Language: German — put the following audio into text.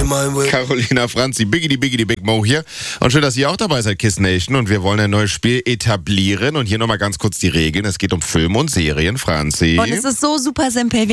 Carolina Franzi, Biggie die Big Mo hier. Und schön, dass ihr auch dabei seid, Kiss Nation. Und wir wollen ein neues Spiel etablieren. Und hier nochmal ganz kurz die Regeln. Es geht um Filme und Serien, Franzi. Und es ist so super simpel.